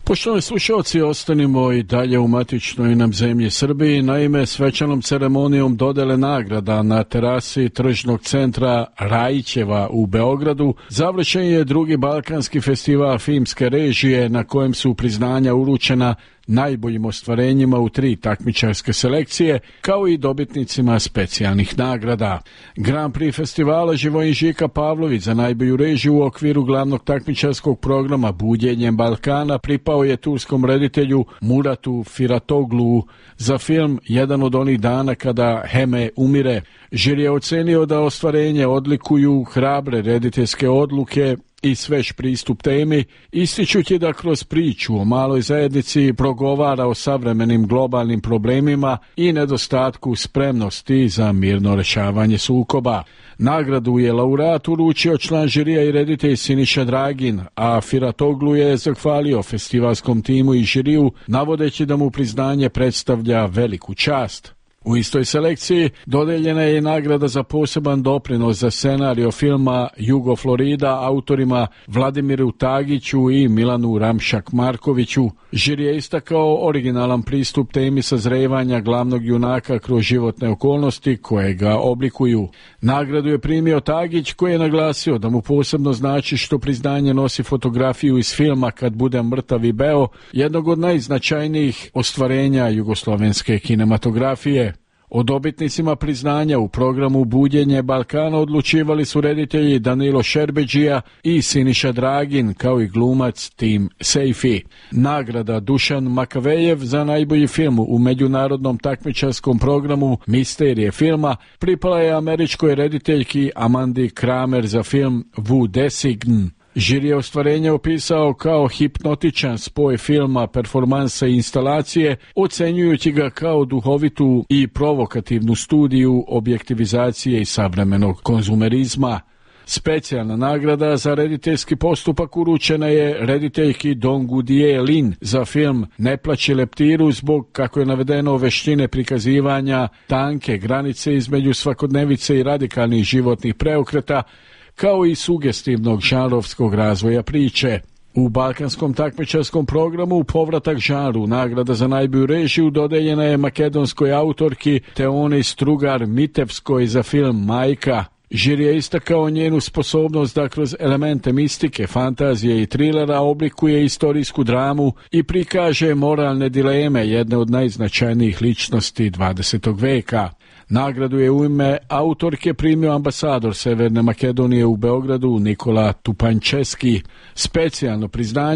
Poštovani slušalci, ostanimo i dalje u matičnoj nam zemlji Srbiji. Naime, svečanom ceremonijom dodele nagrada na terasi tržnog centra Rajićeva u Beogradu završen je drugi Balkanski festival filmske režije na kojem su priznanja uručena najboljim ostvarenjima u 3 takmičarske selekcije, kao i dobitnicima specijalnih nagrada. Grand Prix festivala Živojin Žika Pavlović za najbolju režiju u okviru glavnog takmičarskog programa Buđenjem Balkana pripao je turskom reditelju Muratu Firatoglu za film Jedan od onih dana kada Heme umire. Žiri je ocenio da ostvarenje odlikuju hrabre rediteljske odluke i svež pristup temi, ističući da kroz priču o maloj zajednici progovara o savremenim globalnim problemima i nedostatku spremnosti za mirno rešavanje sukoba. Nagradu je laureat uručio član žirija i reditelj Siniša Dragin, a Firatoglu je zahvalio festivalskom timu i žiriju, navodeći da mu priznanje predstavlja veliku čast. U istoj selekciji dodeljena je i nagrada za poseban doprinos za scenario filma Jugo Florida autorima Vladimiru Tagiću i Milanu Ramšak-Markoviću. Žiri je istakao originalan pristup temi sazrevanja glavnog junaka kroz životne okolnosti koje ga oblikuju. Nagradu je primio Tagić, koji je naglasio da mu posebno znači što priznanje nosi fotografiju iz filma Kad budem mrtav i beo, jednog od najznačajnijih ostvarenja jugoslovenske kinematografije. O dobitnicima priznanja u programu Buđenje Balkana odlučivali su reditelji Danilo Šerbeđija i Siniša Dragin, kao i glumac Tim Sejfi. Nagrada Dušan Makavejev za najbolji film u međunarodnom takmičarskom programu Misterije filma pripala je američkoj rediteljki Amandi Kramer za film Vu Design. Žiri je ostvarenje opisao kao hipnotičan spoj filma, performansa i instalacije, ocenjujući ga kao duhovitu i provokativnu studiju objektivizacije i savremenog konzumerizma. Specijalna nagrada za rediteljski postupak uručena je rediteljki Dongu Die Lin za film Ne plaći leptiru zbog, kako je navedeno, veštine prikazivanja tanke granice između svakodnevice i radikalnih životnih preokreta, kao i sugestivnog žanrovskog razvoja priče. U balkanskom takmičarskom programu Povratak žanru nagrada za najbolju režiju dodeljena je makedonskoj autorki Teoni Strugar Mitevskoj za film Majka. Žiri je istakao njenu sposobnost da kroz elemente mistike, fantazije i trilera oblikuje istorijsku dramu i prikaže moralne dileme jedne od najznačajnijih ličnosti 20. veka. Nagradu je u ime autorke primio ambasador Severne Makedonije u Beogradu Nikola Tupančeski. Specijalno priznanje